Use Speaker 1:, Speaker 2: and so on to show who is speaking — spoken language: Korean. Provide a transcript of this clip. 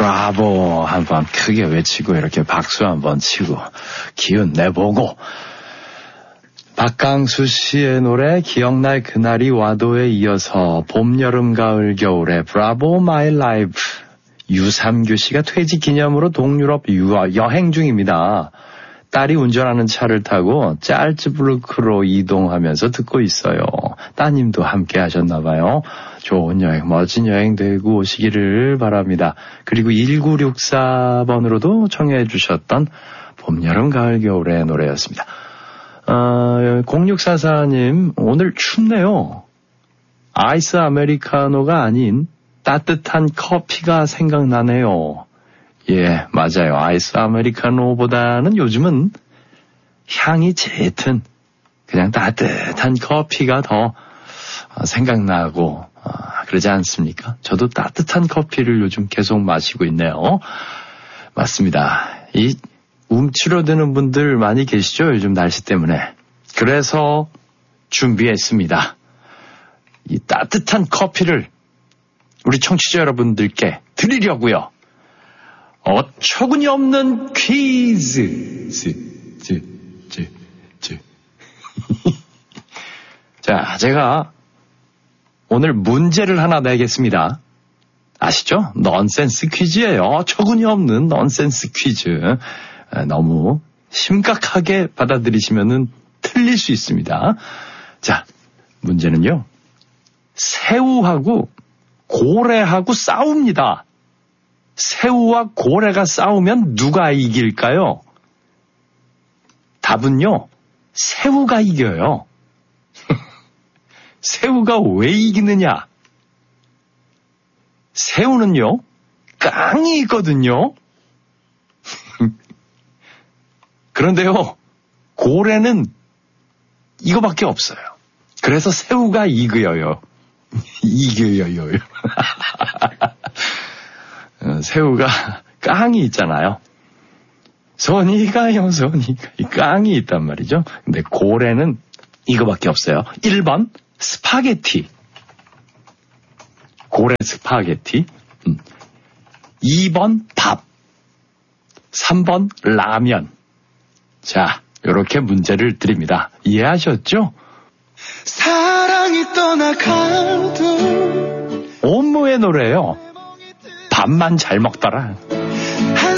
Speaker 1: 브라보 한번 크게 외치고 이렇게 박수 한번 치고 기운 내보고 박강수 씨의 노래 기억날 그날이 와도에 이어서 봄, 여름, 가을, 겨울에 브라보 마이 라이프 유삼규 씨가 퇴직 기념으로 동유럽 여행 중입니다. 딸이 운전하는 차를 타고 짤츠부르크로 이동하면서 듣고 있어요. 따님도 함께 하셨나 봐요. 좋은 여행, 멋진 여행 되고 오시기를 바랍니다. 그리고 1964번으로도 청해 주셨던 봄, 여름, 가을, 겨울의 노래였습니다. 0644님, 오늘 춥네요. 아이스 아메리카노가 아닌 따뜻한 커피가 생각나네요. 예, 맞아요. 아이스 아메리카노보다는 요즘은 향이 짙은 그냥 따뜻한 커피가 더 생각나고 그러지 않습니까? 저도 따뜻한 커피를 요즘 계속 마시고 있네요. 맞습니다. 이 움츠러드는 분들 많이 계시죠? 요즘 날씨 때문에. 그래서 준비했습니다. 이 따뜻한 커피를 우리 청취자 여러분들께 드리려고요. 어처구니 없는 퀴즈. 자, 제가 오늘 문제를 하나 내겠습니다. 아시죠? 넌센스 퀴즈예요. 어처구니 없는 넌센스 퀴즈. 너무 심각하게 받아들이시면은 틀릴 수 있습니다. 자, 문제는요. 새우하고 고래하고 싸웁니다. 새우와 고래가 싸우면 누가 이길까요? 답은요, 새우가 이겨요. 새우가 왜 이기느냐? 새우는요, 깡이 있거든요. 그런데요, 고래는 이거밖에 없어요. 그래서 새우가 이겨요. 이겨요. 새우가 깡이 있잖아요. 손이가요, 이 깡이 있단 말이죠. 근데 고래는 이거밖에 없어요. 1번 스파게티. 고래 스파게티. 2번 밥. 3번 라면. 자, 이렇게 문제를 드립니다. 이해하셨죠?
Speaker 2: 사랑이 떠나가도
Speaker 1: 온무의 노래예요. 밥만 잘 먹더라.